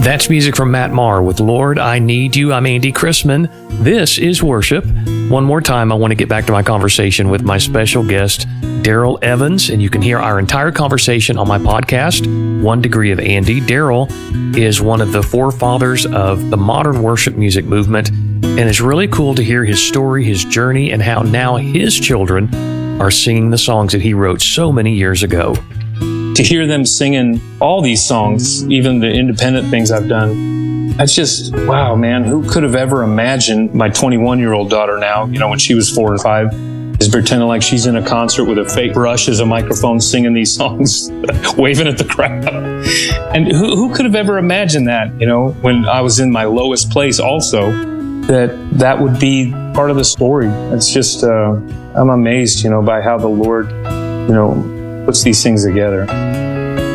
That's music from Matt Maher with Lord, I Need You. I'm Andy Chrisman. This is Worship. One more time, I want to get back to my conversation with my special guest, Daryl Evans, and you can hear our entire conversation on my podcast, One Degree of Andy. Daryl is one of the forefathers of the modern worship music movement, and it's really cool to hear his story, his journey, and how now his children are singing the songs that he wrote so many years ago. To hear them singing all these songs, even the independent things I've done, that's just, wow, man, who could have ever imagined my 21-year-old daughter now, when she was 4 or 5, is pretending like she's in a concert with a fake brush as a microphone singing these songs, waving at the crowd. And who could have ever imagined that, when I was in my lowest place also, that would be part of the story. It's just, I'm amazed, by how the Lord, puts these things together.